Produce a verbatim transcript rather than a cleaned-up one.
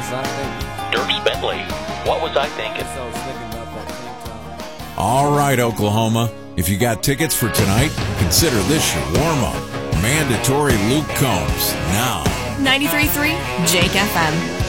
Dierks Bentley, what was I thinking? All right, Oklahoma. If you got tickets for tonight, consider this your warm-up. Mandatory Luke Combs now. ninety-three point three Jake F M.